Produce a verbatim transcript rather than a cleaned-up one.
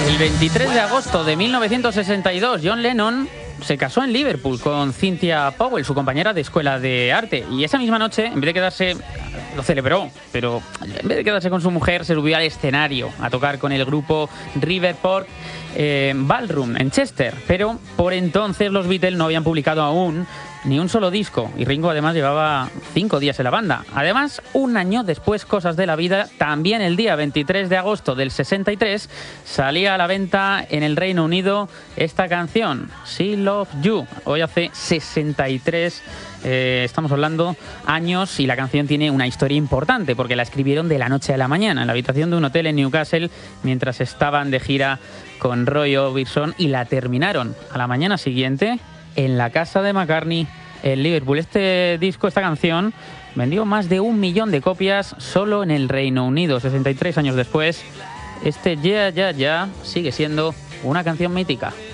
El veintitrés de agosto de mil novecientos sesenta y dos, John Lennon se casó en Liverpool con Cynthia Powell, su compañera de escuela de arte. Y esa misma noche, en vez de quedarse, lo celebró, pero en vez de quedarse con su mujer, se subió al escenario a tocar con el grupo Riverport eh, Ballroom en Chester. Pero por entonces los Beatles no habían publicado aún ni un solo disco, y Ringo además llevaba cinco días en la banda. Además, un año después, cosas de la vida, también el día veintitrés de agosto del sesenta y tres, salía a la venta en el Reino Unido esta canción, She Loves You. Hoy hace sesenta y tres, eh, estamos hablando, años, y la canción tiene una historia importante, porque la escribieron de la noche a la mañana, en la habitación de un hotel en Newcastle, mientras estaban de gira con Roy Orbison, y la terminaron a la mañana siguiente en la casa de McCartney en Liverpool. Este disco, esta canción, vendió más de un millón de copias solo en el Reino Unido. sesenta y tres años después, este Yeah, Yeah, Yeah sigue siendo una canción mítica.